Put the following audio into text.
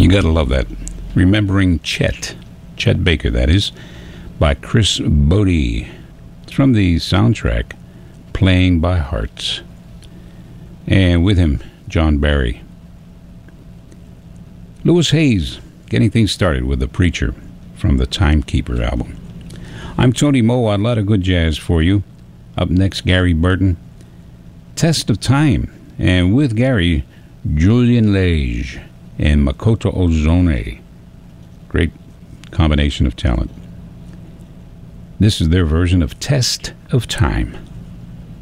You gotta love that. Remembering Chet Baker, that is, by Chris Bodie. It's from the soundtrack Playing by Hearts. And with him, John Barry. Louis Hayes, getting things started with The Preacher from the Timekeeper album. I'm Tony Moa, a lot of good jazz for you. Up next, Gary Burton, Test of Time. And with Gary, Julian Lage and Makoto Ozone. Great combination of talent. This is their version of Test of Time.